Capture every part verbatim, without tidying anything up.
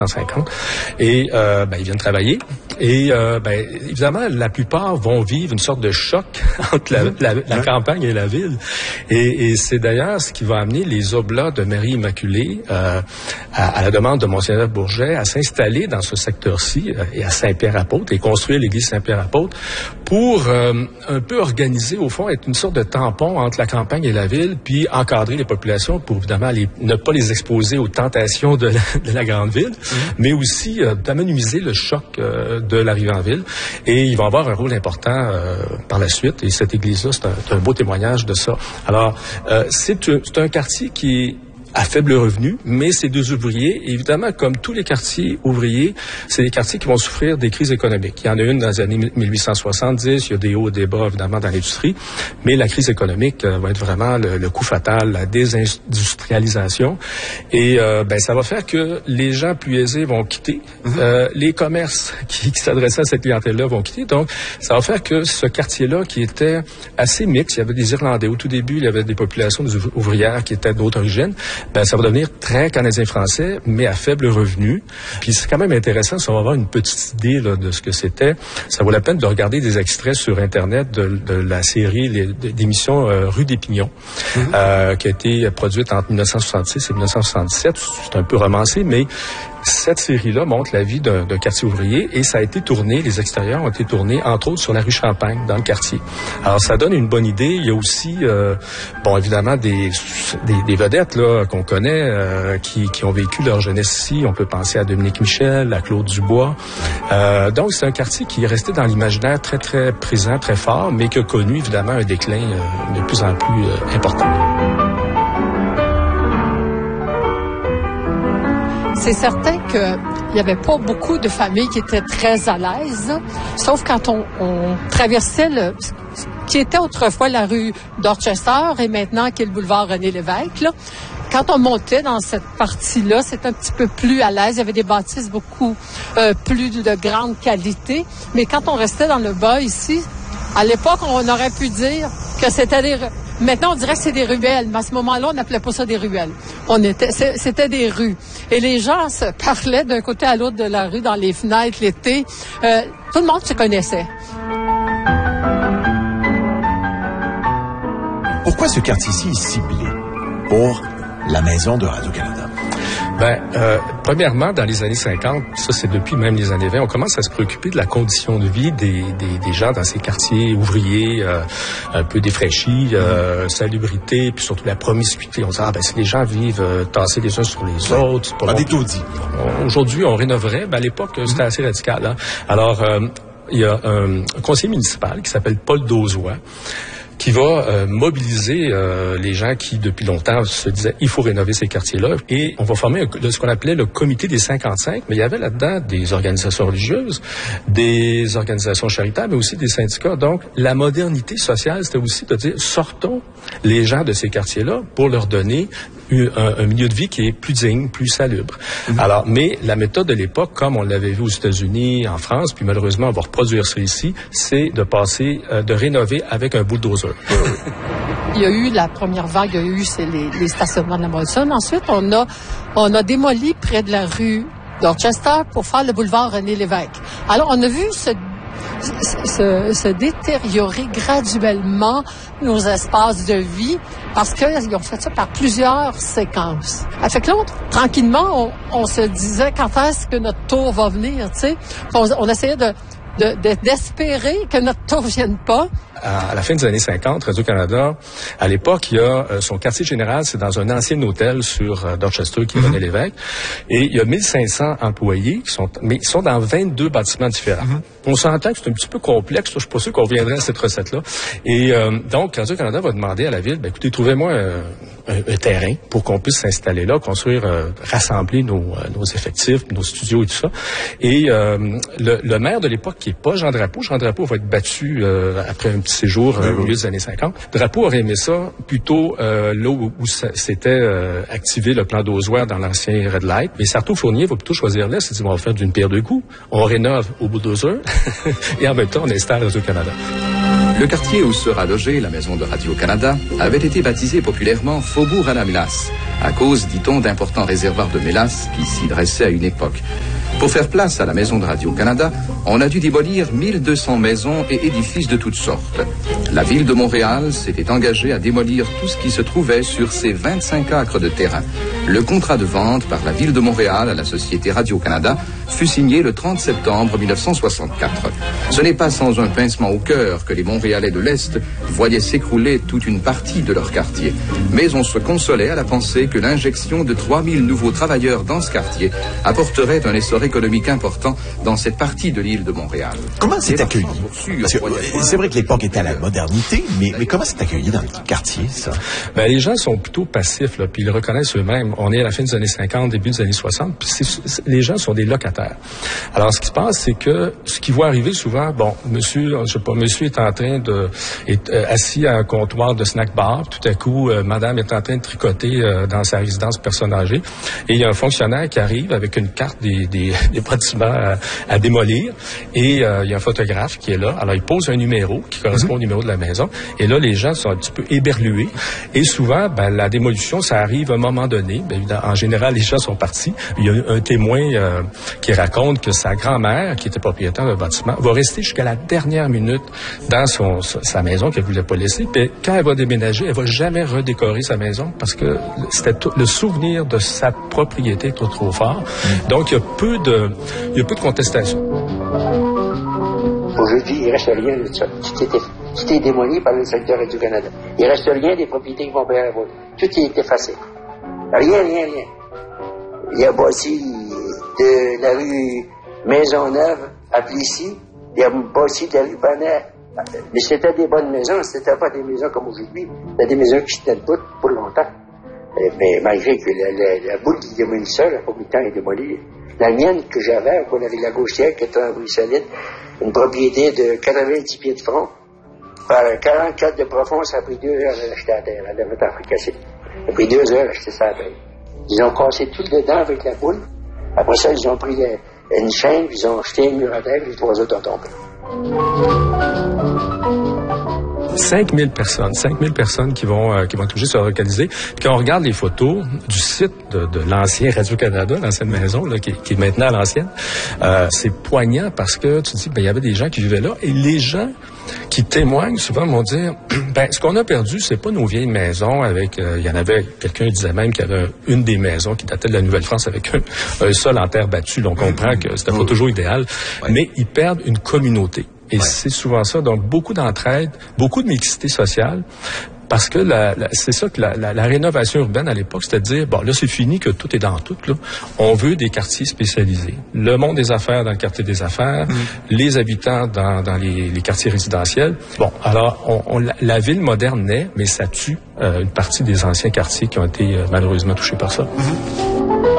cinquante. Et euh, ben, ils viennent travailler. Et euh, ben, évidemment, la plupart vont vivre une sorte de choc entre la, la, la ouais. campagne et la ville. Et, et c'est d'ailleurs ce qui va amener les Oblats de Marie Immaculée, euh, à, à la demande de Monseigneur Bourget, à s'installer dans ce secteur-ci euh, et à Saint-Pierre-Apôtre et construire l'église Saint-Pierre-Apôtre pour euh, un peu organiser, au fond, être une sorte de tampon entre la campagne et la ville, puis encadrer les populations pour évidemment les, ne pas les exposer aux tentations de la, de la grande ville, mmh. mais aussi euh, d'amenuiser le choc euh, de l'arrivée en ville. Et il va avoir un rôle important euh, par la suite. Et cette église-là, c'est un, c'est un beau témoignage de ça. Alors, euh, c'est, un, c'est un quartier qui est à faible revenu, mais c'est des ouvriers. Et évidemment, comme tous les quartiers ouvriers, c'est des quartiers qui vont souffrir des crises économiques. Il y en a une dans les années mille huit cent soixante-dix, il y a des hauts et des bas, évidemment, dans l'industrie, mais la crise économique euh, va être vraiment le, le coup fatal, la désindustrialisation. Et euh, ben, ça va faire que les gens plus aisés vont quitter, mm-hmm. euh, les commerces qui, qui s'adressaient à cette clientèle-là vont quitter. Donc, ça va faire que ce quartier-là, qui était assez mixte, il y avait des Irlandais. Au tout début, il y avait des populations ouvrières qui étaient d'autres origines. Ben, ça va devenir très canadien-français, mais à faible revenu. Puis c'est quand même intéressant, si on va avoir une petite idée là, de ce que c'était. Ça vaut la peine de regarder des extraits sur Internet de, de la série les, d'émissions euh, Rue des Pignons, mm-hmm. euh, qui a été produite entre dix-neuf cent soixante-six et dix-neuf cent soixante-sept. C'est un peu romancé, mais cette série-là montre la vie d'un, d'un quartier ouvrier et ça a été tourné, les extérieurs ont été tournés, entre autres, sur la rue Champagne, dans le quartier. Alors, ça donne une bonne idée. Il y a aussi, euh, bon, évidemment, des, des, des vedettes là qu'on connaît, euh, qui, qui ont vécu leur jeunesse ici. On peut penser à Dominique Michel, à Claude Dubois. Euh, donc, c'est un quartier qui est resté dans l'imaginaire très, très présent, très fort, mais qui a connu, évidemment, un déclin euh, de plus en plus euh, important. C'est certain qu'il n'y avait pas beaucoup de familles qui étaient très à l'aise, sauf quand on, on traversait le, ce qui était autrefois la rue Dorchester et maintenant qui est le boulevard René-Lévesque. Là. Quand on montait dans cette partie-là, c'était un petit peu plus à l'aise. Il y avait des bâtisses beaucoup euh, plus de grande qualité. Mais quand on restait dans le bas ici, à l'époque, on aurait pu dire que c'était des... Maintenant, on dirait que c'est des ruelles, mais à ce moment-là, on n'appelait pas ça des ruelles. On était, c'était des rues. Et les gens se parlaient d'un côté à l'autre de la rue, dans les fenêtres, l'été. Euh, tout le monde se connaissait. Pourquoi ce quartier-ci est ciblé pour la maison de Radio-Canada? Ben, euh, premièrement, dans les années cinquante, ça c'est depuis même les années vingt, on commence à se préoccuper de la condition de vie des, des, des gens dans ces quartiers ouvriers, euh, un peu défraîchis, euh, salubrité, puis surtout la promiscuité. On dit, ah ben si les gens vivent euh, tassés les uns sur les autres... C'est pas des taudis. Aujourd'hui, on rénoverait, ben à l'époque, mm-hmm. c'était assez radical. Hein? Alors, euh, il y a un, un conseiller municipal qui s'appelle Paul Dauzois, qui va euh, mobiliser euh, les gens qui, depuis longtemps, se disaient il faut rénover ces quartiers-là. Et on va former un, ce qu'on appelait le comité des cinquante-cinq, mais il y avait là-dedans des organisations religieuses, des organisations charitables, mais aussi des syndicats. Donc, la modernité sociale, c'était aussi de dire sortons les gens de ces quartiers-là pour leur donner un, un milieu de vie qui est plus digne, plus salubre. Mm-hmm. Alors, mais la méthode de l'époque, comme on l'avait vu aux États-Unis, en France, puis malheureusement, on va reproduire ça ici, c'est de passer, euh, de rénover avec un bulldozer. Il y a eu la première vague, il y a eu c'est les, les stationnements de la Molson. Ensuite, on a, on a démoli près de la rue Dorchester pour faire le boulevard René-Lévesque. Alors, on a vu se, se, se détériorer graduellement nos espaces de vie parce qu'ils ont fait ça par plusieurs séquences. Fait que là, on, tranquillement, on, on se disait quand est-ce que notre tour va venir, tu sais. On, on essayait de, de, de, d'espérer que notre tour ne vienne pas. À la fin des années cinquante, Radio-Canada, à l'époque, il y a euh, son quartier général, c'est dans un ancien hôtel sur euh, Dorchester, qui est mm-hmm. René-Lévesque, et il y a mille cinq cents employés, qui sont, mais ils sont dans vingt-deux bâtiments différents. Mm-hmm. On s'entend que c'est un petit peu complexe, là, je suis pas sûr qu'on reviendrait à cette recette-là. Et euh, donc, Radio-Canada va demander à la ville, ben, écoutez, trouvez-moi euh, un, un terrain pour qu'on puisse s'installer là, construire, euh, rassembler nos, euh, nos effectifs, nos studios et tout ça. Et euh, le, le maire de l'époque, qui est pas Jean Drapeau, Jean Drapeau va être battu euh, après un petit séjour euh, au milieu des années cinquante. Drapeau aurait aimé ça plutôt euh, là où, où s'était euh, activé le plan Dauzois dans l'ancien Red Light. Mais Sarto Fournier va plutôt choisir là, c'est-à-dire on va faire d'une pierre deux coups. On rénove au bulldozer et en même temps, on installe Radio-Canada. Le quartier où sera logée la maison de Radio-Canada avait été baptisé populairement Faubourg Anna-Mélas, à cause, dit-on, d'importants réservoirs de mélasse qui s'y dressaient à une époque. Pour faire place à la maison de Radio-Canada, on a dû démolir mille deux cents maisons et édifices de toutes sortes. La ville de Montréal s'était engagée à démolir tout ce qui se trouvait sur ces vingt-cinq acres de terrain. Le contrat de vente par la ville de Montréal à la société Radio-Canada fut signé le trente septembre mille neuf cent soixante-quatre. Ce n'est pas sans un pincement au cœur que les Montréalais de l'Est voyaient s'écrouler toute une partie de leur quartier. Mais on se consolait à la pensée que l'injection de trois mille nouveaux travailleurs dans ce quartier apporterait un essor économique important dans cette partie de l'île de Montréal. Comment c'est accueilli? C'est vrai que l'époque était à la modernité, mais, mais comment c'est accueilli dans le quartier, ça? Ben, les gens sont plutôt passifs, là, puis ils le reconnaissent eux-mêmes. On est à la fin des années cinquante, début des années soixante, puis c'est, c'est, les gens sont des locataires. Alors, ce qui se passe, c'est que ce qui voit arriver souvent, bon, monsieur, je sais pas, monsieur est en train de, est euh, assis à un comptoir de snack bar, tout à coup, euh, madame est en train de tricoter euh, dans sa résidence personne âgée, et il y a un fonctionnaire qui arrive avec une carte des, des, des bâtiments à, à démolir, et euh, il y a un photographe qui est là. Alors, il pose un numéro qui correspond mm-hmm. au numéro de la maison, et là, les gens sont un petit peu éberlués, et souvent, ben, la démolition, ça arrive à un moment donné. Ben, en général, les gens sont partis. Il y a un témoin euh, qui raconte que sa grand-mère, qui était propriétaire d'un bâtiment, va rester jusqu'à la dernière minute dans son, sa maison qu'elle ne voulait pas laisser. Puis quand elle va déménager, elle va jamais redécorer sa maison parce que c'était tout, le souvenir de sa propriété est trop, trop fort. Mmh. Donc, il y a peu de, il y a peu de contestation. Aujourd'hui, il ne reste rien de ça. Tout était, tout est démoli par le secteur Radio-Canada. Il ne reste rien des propriétés qui vont payer la route. Tout est effacé. Rien, rien, rien. Il y a bâti de la rue Maisonneuve à Plessis. Il y a bâti de la rue Bonnet. Mais c'était des bonnes maisons. C'était pas des maisons comme aujourd'hui. C'était des maisons qui s'étaient debout pour longtemps. Mais malgré que la, la, la boule qui démolissait, la propriété est démolie. La mienne que j'avais, qu'on avait la Gauchière, qui était un bruit solide, une propriété de quatre-vingt-dix pieds de front, par quarante-quatre de profond, ça a pris deux heures à l'acheter à terre. Elle devait être fricassée. Ça a pris deux heures à acheter ça à terre. Ils ont cassé tout le dedans avec la boule. Après ça, ils ont pris la, une chaîne, ils ont jeté un mur à terre, et les trois autres ont tombé. cinq mille personnes, cinq mille personnes qui vont euh, qui vont toucher se relocaliser. Puis quand on regarde les photos du site de, de l'ancien Radio-Canada, l'ancienne maison là, qui, qui est maintenant à l'ancienne, euh, c'est poignant parce que tu te dis ben il y avait des gens qui vivaient là et les gens qui témoignent souvent vont dire ben ce qu'on a perdu c'est pas nos vieilles maisons avec il euh, y en avait quelqu'un disait même qu'il y avait une des maisons qui datait de la Nouvelle-France avec un, un sol en terre battue. Donc on comprend que c'était pas toujours idéal, ouais. Mais ils perdent une communauté. Et ouais. C'est souvent ça. Donc, beaucoup d'entraide, beaucoup de mixité sociale. Parce que la, la, c'est ça que la, la, la rénovation urbaine à l'époque, c'était de dire, bon, là, c'est fini que tout est dans tout, là. On veut des quartiers spécialisés. Le monde des affaires dans le quartier des affaires, mmh. les habitants dans, dans les, les quartiers résidentiels. Bon, alors, on, on, la, la ville moderne naît, mais ça tue euh, une partie des anciens quartiers qui ont été euh, malheureusement touchés par ça. Mmh.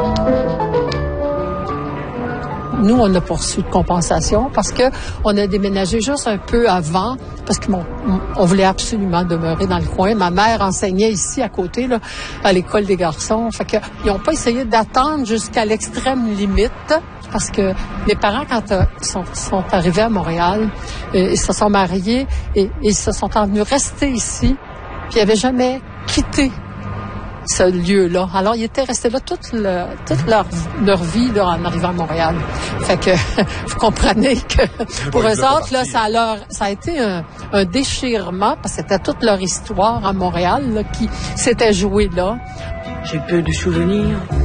Nous, on n'a pas reçu de compensation parce que on a déménagé juste un peu avant parce qu'on on voulait absolument demeurer dans le coin. Ma mère enseignait ici à côté, là, à l'école des garçons. Fait que ils n'ont pas essayé d'attendre jusqu'à l'extrême limite parce que mes parents, quand euh, sont, sont arrivés à Montréal, euh, ils se sont mariés et, et ils se sont venus rester ici. Puis ils n'avaient jamais quitté ce lieu-là. Alors, ils étaient restés là toute, le, toute leur, leur vie là, en arrivant à Montréal. Fait que vous comprenez que pour eux autres, là, ça a, leur, ça a été un, un déchirement parce que c'était toute leur histoire à Montréal là, qui s'était jouée là. J'ai peu de souvenirs.